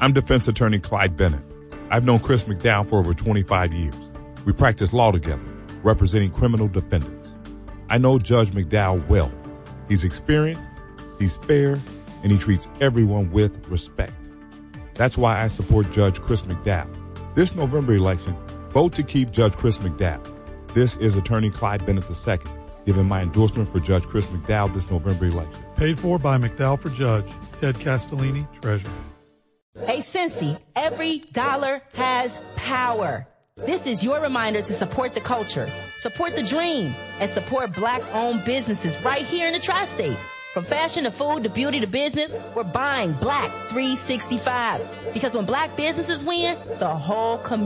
I'm defense attorney Clyde Bennett. I've known Chris McDowell for over 25 years. We practice law together, representing criminal defendants. I know Judge McDowell well. He's experienced, he's fair, and he treats everyone with respect. That's why I support Judge Chris McDowell. This November election, vote to keep Judge Chris McDowell. This is Attorney Clyde Bennett II, giving my endorsement for Judge Chris McDowell this November election. Paid for by McDowell for Judge. Ted Castellini, Treasurer. Hey, Cincy, every dollar has power. This is your reminder to support the culture, support the dream, and support Black-owned businesses right here in the Tri-State. From fashion to food to beauty to business, we're buying Black 365. Because when Black businesses win, the whole community